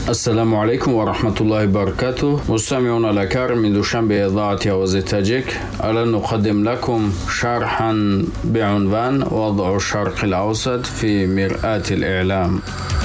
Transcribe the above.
السلام عليكم ورحمة الله وبركاته. مستمعون الأكارم من دوشنبه إذاعة آواز تاجيك، الآن نقدم لكم شرحا بعنوان وضع الشرق الأوسط في مرآة الإعلام.